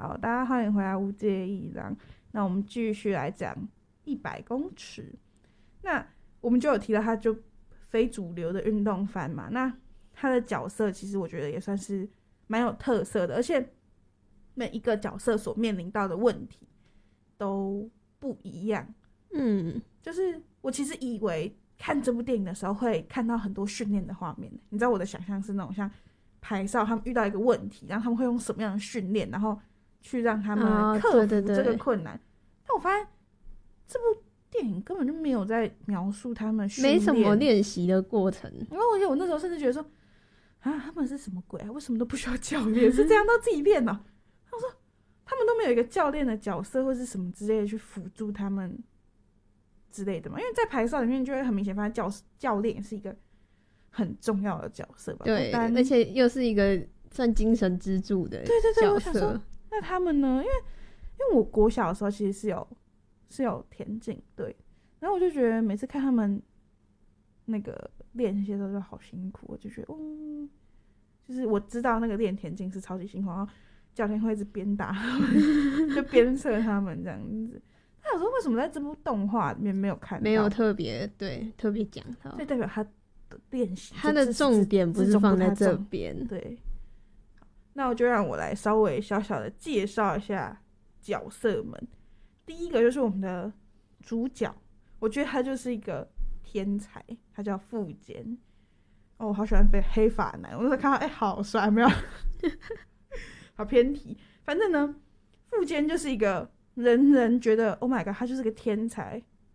好，大家欢迎回来无介意让。那我们继续来讲100公尺。那我们就有提到他就非主流的运动番嘛，那他的角色其实我觉得也算是蛮有特色的，而且每一个角色所面临到的问题都不一样。就是我其实以为看这部电影的时候会看到很多训练的画面，你知道我的想象是那种像排少他们遇到一个问题，然后他们会用什么样的训练，然后去让他们克服这个困难。但我发现这部电影根本就没有在描述他们训练， 没什么练习的过程。 然后我那时候甚至觉得说他们是什么鬼啊？为什么都不需要教练？是这样都自己练啊？他说他们都没有一个教练的角色或是什么之类的去辅助他们之类的嘛？因为在排少里面就会很明显发现教练也是一个很重要的角色吧？ 对，而且又是一个算精神支柱的角色。 对，我想说那他们呢？因为我国小的时候其实是有田径队，然后我就觉得每次看他们那个练习的时候就好辛苦，我就觉得就是我知道那个练田径是超级辛苦，然后教练会一直鞭打他们就鞭策他们这样子。那有时候为什么在这部动画里面没有看到， 没有特别讲到， 所以代表他的练习他的重点不是放在这边。 对，那我就让我来稍微小小的介绍一下角色们。第一个就是我们的主角，我觉得他就是一个天才，他叫富坚。我好喜欢黑发男，我那时候看到好帅，没有好偏题。反正呢，富坚就是一个人人觉得 Oh my god， 他就是个天才，